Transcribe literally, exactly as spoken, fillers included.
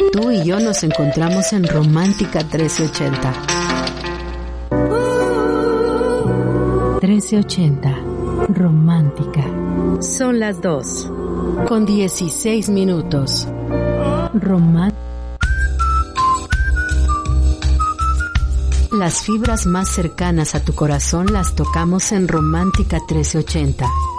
Tú y yo nos encontramos en Romántica trece ochenta. trece ochenta, Romántica. Son las dos, con dieciséis minutos. Romántica. Las fibras más cercanas a tu corazón las tocamos en Romántica trece ochenta.